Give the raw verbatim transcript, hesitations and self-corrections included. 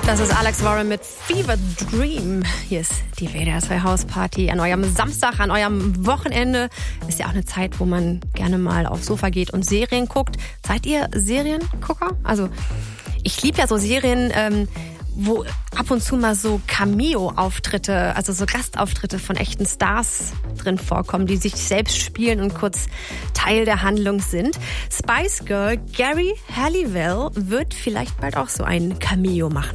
Das ist Alex Warren mit Fever Dream. Hier ist die W D R zwei Hausparty an eurem Samstag, an eurem Wochenende. Ist ja auch eine Zeit, wo man gerne mal aufs Sofa geht und Serien guckt. Seid ihr Seriengucker? Also ich liebe ja so Serien, ähm, wo ab und zu mal so Cameo-Auftritte, also so Gastauftritte von echten Stars drin vorkommen, die sich selbst spielen und kurz Teil der Handlung sind. Spice Girl Gary Halliwell wird vielleicht bald auch so ein Cameo machen.